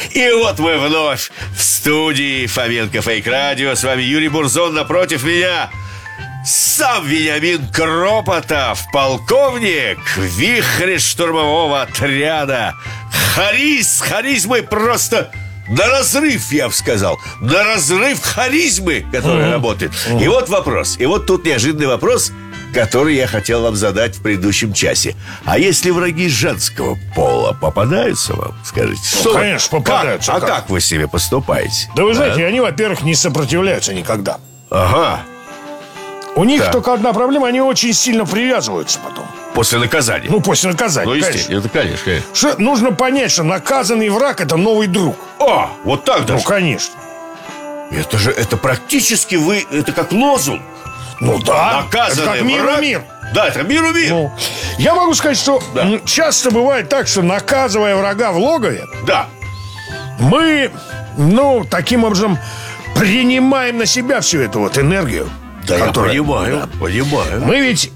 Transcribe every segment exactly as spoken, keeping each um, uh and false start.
И вот мы вновь в студии Фоменко Фейк Радио. С вами Юрий Бурзон, напротив меня сам Вениамин Кропотов, полковник в вихре штурмового отряда. Хариз, харизмой просто на разрыв, я бы сказал. На разрыв харизмы, который mm-hmm. работает. Mm-hmm. И вот вопрос, и вот тут неожиданный вопрос, который я хотел вам задать в предыдущем часе. А если враги женского пола попадаются вам, скажите, что? Ну, конечно, попадаются. Как? А как вы с ними поступаете? Да вы знаете, а? они, во-первых, не сопротивляются никогда. Ага. У них так. только одна проблема, они очень сильно привязываются потом. После наказания? Ну, после наказания, ну, конечно. Это, конечно, конечно. Что, нужно понять, что наказанный враг — это новый друг. О, вот так даже? Ну, конечно. Это же, это практически вы, это как лозунг. Ну да, наказанный это как миру враг. мир. Да, это миру мир. Ну, я могу сказать, что да. часто бывает так, что, наказывая врага в логове, да. мы, ну, таким образом принимаем на себя всю эту вот энергию. Да, которая, я понимаю, да. понимаю. Мы ведь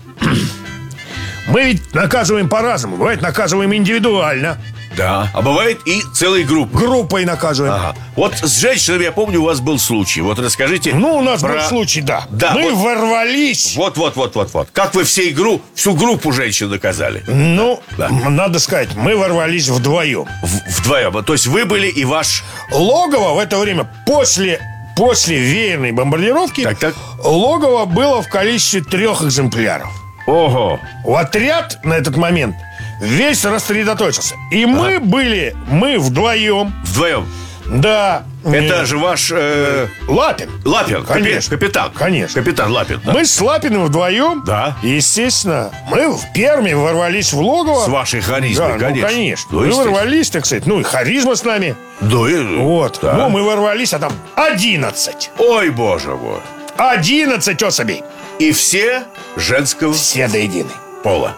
Мы ведь наказываем по-разному. Бывает, наказываем индивидуально. Да, а бывает и целой группой. Группой наказываем. Ага. Вот с женщинами, я помню, у вас был случай. Вот расскажите. Ну, у нас про... был случай, да, да мы вот, ворвались. Вот, вот, вот, вот, вот. Как вы всей игру, всю группу женщин наказали? Ну, да. надо сказать, мы ворвались вдвоем. В, вдвоем, то есть вы были и ваш... Логово в это время, после, после веерной бомбардировки, так, так. логово было в количестве трех экземпляров. Ого. В отряд на этот момент весь рассредоточился. И мы а. были, мы вдвоем. Вдвоем? Да. Это же ваш... Э... Лапин. Лапин, конечно. Капитан. Конечно. Капитан Лапин, да. Мы с Лапиным вдвоем. Да. Естественно, мы в Перми ворвались в логово. С вашей харизмой, да, конечно. Ну, конечно. Ну, мы ворвались, так сказать. Ну, и харизма с нами. Да, и... Вот. Да. Ну, мы ворвались, а там одиннадцать. Ой, боже мой. Одиннадцать особей. И все женского... Все до единой. Пола.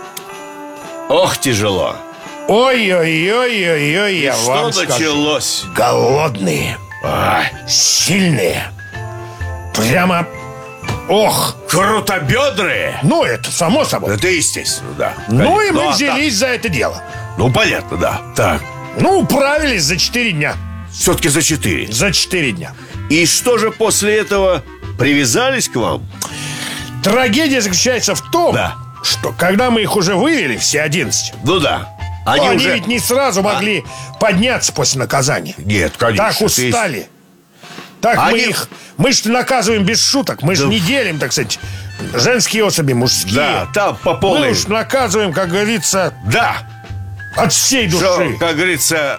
Ох, тяжело. Ой-ой-ой-ой-ой, я что вам скажу. началось? Голодные. Ай. Сильные. Прямо... Ох. Крутобедрые. Ну, это само собой. Это естественно, да. Ну, и мы ну, взялись а за это дело. Ну, понятно, да. Так. Ну, управились за четыре дня. Все-таки за четыре. За четыре дня. И что же после этого привязались к вам? Трагедия заключается в том, да. что когда мы их уже вывели, все одиннадцать. Ну да. Они, они, они уже... ведь не сразу могли а... подняться после наказания. Нет, конечно. Так устали. Есть... Так они... мы их... Мы же наказываем без шуток. Мы же да. не делим, так сказать, женские особи, мужские. Да, там по полной. Мы уж наказываем, как говорится... Да. От всей души. Что, как говорится...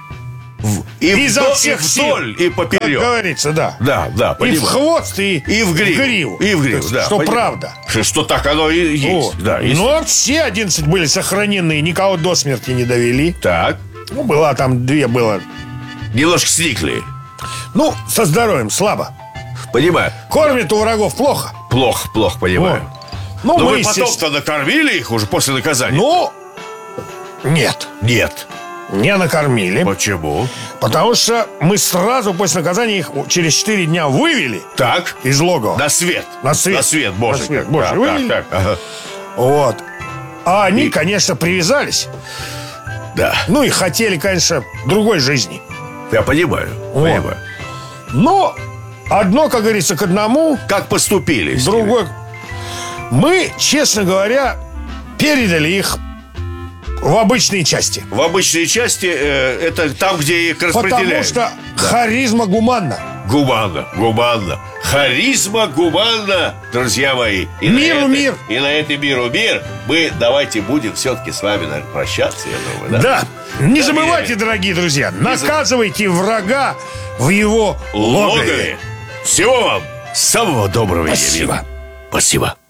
И изо вдоль, всех и вдоль, сил, и поперек. Как говорится, да. Да, да, понимаю. И в хвост, и, и в гриву. в гриву. И в гриву, да. Что понимаю. правда. Что, что так оно и есть. Вот. Да, есть. Но все одиннадцать были сохранены, никого до смерти не довели. Так. Ну, была там две, было. Немножко сникли. Ну, со здоровьем слабо. Понимаю. Кормят у врагов плохо. Плохо, плохо, понимаю. Вот. Ну, но мы, вы потом-то накормили их уже после наказания? Ну, нет. Нет. Не накормили. Почему? Потому что мы сразу после наказания их через четыре дня вывели. Так. Из логова. На свет. На свет. На свет, боже. На свет, боже. Так, вывели. так, так. Ага. Вот. А они, и... конечно, привязались. Да. Ну и хотели, конечно, другой жизни. Я понимаю. Вот. Понимаю. Но одно, как говорится, к одному. Как поступили? Другой. Мы, честно говоря, передали их в обычные части. В обычные части э, это там, где их распределяют. Потому что да. харизма гуманна. Гуманно, гуманно. Харизма гуманно, друзья мои. И миру это, мир. И на это миру мир. Мы давайте будем все-таки с вами, наверное, прощаться, я думаю, да? Да. Не да, забывайте, я... дорогие друзья, не наказывайте заб... врага в его логове. Всего вам самого доброго. Спасибо. Спасибо.